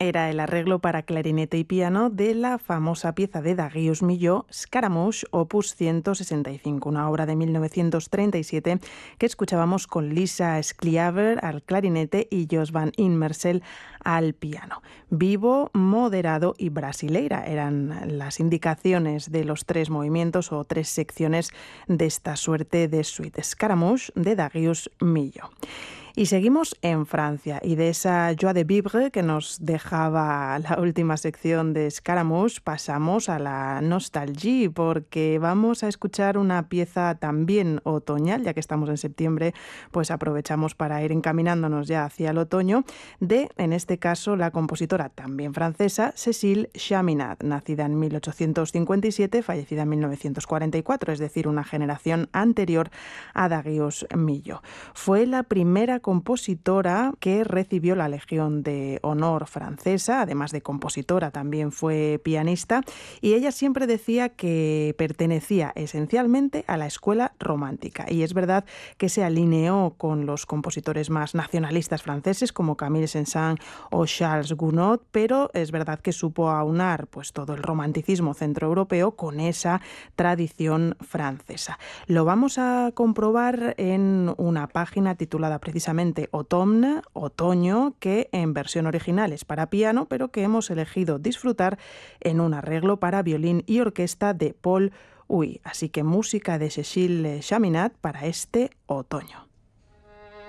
Era el arreglo para clarinete y piano de la famosa pieza de Darius Milhaud, Scaramouche, opus 165, una obra de 1937 que escuchábamos con Lisa Skljaver al clarinete y Jos van Immersel al piano. Vivo, moderado y brasileira eran las indicaciones de los tres movimientos o tres secciones de esta suerte de suite. Scaramouche de Darius Milhaud. Y seguimos en Francia, y de esa joie de vivre que nos dejaba la última sección de Scaramouche pasamos a la nostalgie, porque vamos a escuchar una pieza también otoñal, ya que estamos en septiembre, pues aprovechamos para ir encaminándonos ya hacia el otoño, en este caso, la compositora también francesa, Cécile Chaminade, nacida en 1857, fallecida en 1944, es decir, una generación anterior a Darius Milhaud. Fue la primera compositora que recibió la Legión de Honor francesa, además de compositora también fue pianista, y ella siempre decía que pertenecía esencialmente a la escuela romántica, y es verdad que se alineó con los compositores más nacionalistas franceses como Camille Saint-Saëns o Charles Gounod, pero es verdad que supo aunar pues todo el romanticismo centroeuropeo con esa tradición francesa. Lo vamos a comprobar en una página titulada precisamente Automne, Otoño, que en versión original es para piano, pero que hemos elegido disfrutar en un arreglo para violín y orquesta de Paul Huy. Así que música de Cécile Chaminade para este otoño.